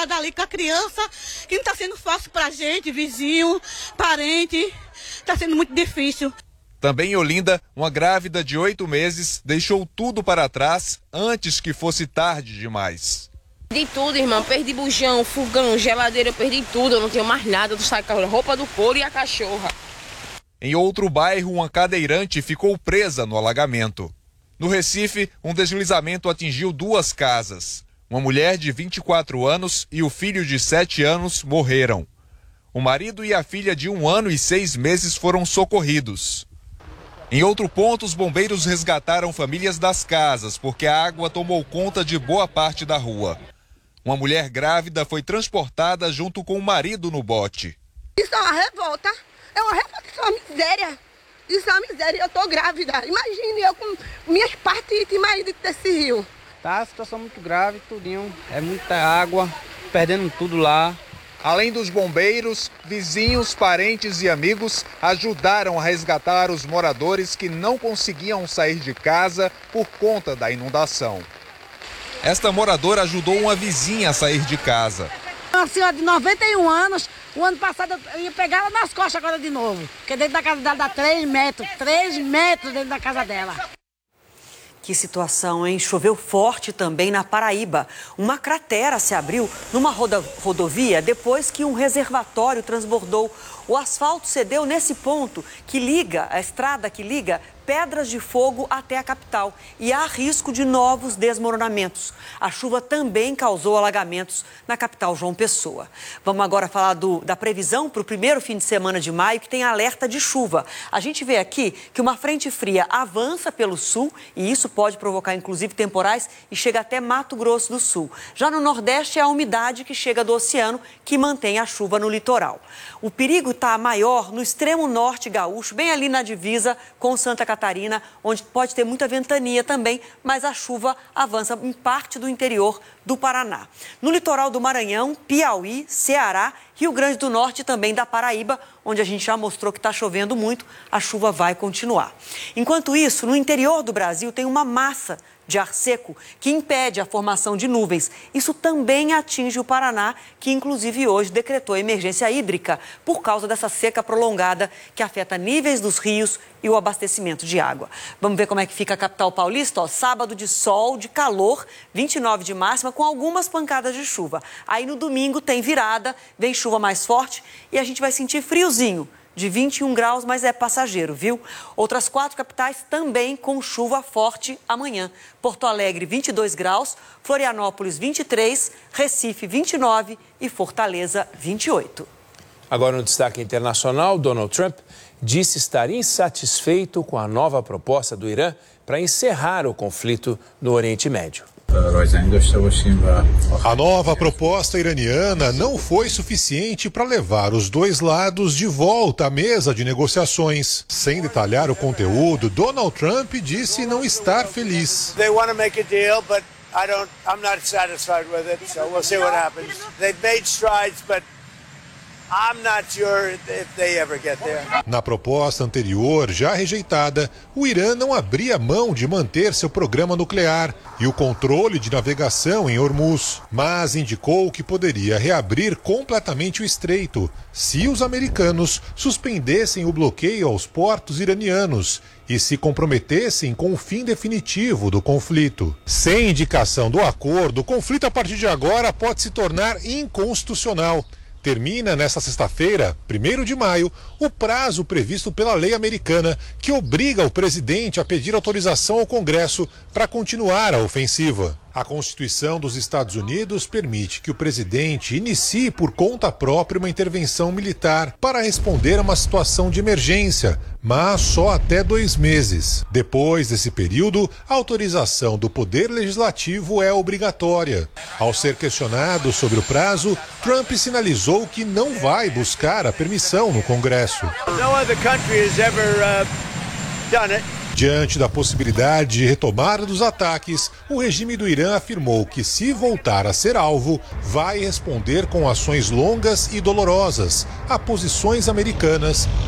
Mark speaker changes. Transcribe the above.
Speaker 1: isolada ali com a criança, que não está sendo fácil para a gente, vizinho, parente, está sendo muito difícil.
Speaker 2: Também em Olinda, uma grávida de 8 meses deixou tudo para trás antes que fosse tarde demais.
Speaker 3: Perdi tudo, irmão. Perdi bujão, fogão, geladeira, eu perdi tudo. Eu não tenho mais nada. Eu saio com a roupa do couro e a cachorra.
Speaker 2: Em outro bairro, uma cadeirante ficou presa no alagamento. No Recife, um deslizamento atingiu 2 casas. Uma mulher de 24 anos e o filho de 7 anos morreram. O marido e a filha de 1 ano e 6 meses foram socorridos. Em outro ponto, os bombeiros resgataram famílias das casas, porque a água tomou conta de boa parte da rua. Uma mulher grávida foi transportada junto com o marido no bote.
Speaker 4: Isso é uma revolta. É uma revolta, isso é uma miséria. Isso é uma miséria. Eu tô grávida. Imagine eu com minhas partes e marido desse rio.
Speaker 5: Tá a situação muito grave, tudinho. É muita água, perdendo tudo lá.
Speaker 2: Além dos bombeiros, vizinhos, parentes e amigos ajudaram a resgatar os moradores que não conseguiam sair de casa por conta da inundação. Esta moradora ajudou uma vizinha a sair de casa.
Speaker 6: Uma senhora de 91 anos, o ano passado eu ia pegar ela nas costas agora de novo. Porque dentro da casa dela dá 3 metros dentro da casa dela.
Speaker 7: Que situação, hein? Choveu forte também na Paraíba. Uma cratera se abriu numa rodovia depois que um reservatório transbordou. O asfalto cedeu nesse ponto que liga, a estrada que liga Pedras de Fogo até a capital. E há risco de novos desmoronamentos. A chuva também causou alagamentos na capital João Pessoa. Vamos agora falar da previsão para o primeiro fim de semana de maio, que tem alerta de chuva. A gente vê aqui que uma frente fria avança pelo sul e isso pode provocar, inclusive, temporais e chega até Mato Grosso do Sul. Já no Nordeste é a umidade que chega do oceano que mantém a chuva no litoral. O perigo está maior no extremo norte gaúcho, bem ali na divisa com Santa Catarina, onde pode ter muita ventania também, mas a chuva avança em parte do interior do Paraná. No litoral do Maranhão, Piauí, Ceará, Rio Grande do Norte e também da Paraíba, onde a gente já mostrou que está chovendo muito, a chuva vai continuar. Enquanto isso, no interior do Brasil tem uma massa de ar seco que impede a formação de nuvens. Isso também atinge o Paraná, que inclusive hoje decretou emergência hídrica por causa dessa seca prolongada que afeta níveis dos rios e o abastecimento de água. Vamos ver como é que fica a capital paulista? Ó, sábado de sol, de calor, 29 de máxima, com algumas pancadas de chuva. Aí no domingo tem virada, vem chuva mais forte e a gente vai sentir friozinho. De 21 graus, mas é passageiro, viu? Outras 4 capitais também com chuva forte amanhã. Porto Alegre, 22 graus, Florianópolis, 23, Recife, 29 e Fortaleza, 28.
Speaker 8: Agora, no destaque internacional, Donald Trump disse estar insatisfeito com a nova proposta do Irã para encerrar o conflito no Oriente Médio.
Speaker 9: A nova proposta iraniana não foi suficiente para levar os dois lados de volta à mesa de negociações. Sem detalhar o conteúdo, Donald Trump disse não estar feliz. Na proposta anterior, já rejeitada, o Irã não abria mão de manter seu programa nuclear e o controle de navegação em Hormuz, mas indicou que poderia reabrir completamente o estreito se os americanos suspendessem o bloqueio aos portos iranianos e se comprometessem com o fim definitivo do conflito. Sem indicação do acordo, o conflito a partir de agora pode se tornar inconstitucional. Termina nesta sexta-feira, 1º de maio, o prazo previsto pela lei americana que obriga o presidente a pedir autorização ao Congresso para continuar a ofensiva. A Constituição dos Estados Unidos permite que o presidente inicie por conta própria uma intervenção militar para responder a uma situação de emergência, mas só até 2 meses. Depois desse período, a autorização do Poder Legislativo é obrigatória. Ao ser questionado sobre o prazo, Trump sinalizou que não vai buscar a permissão no Congresso. Diante da possibilidade de retomada dos ataques, o regime do Irã afirmou que, se voltar a ser alvo, vai responder com ações longas e dolorosas a posições americanas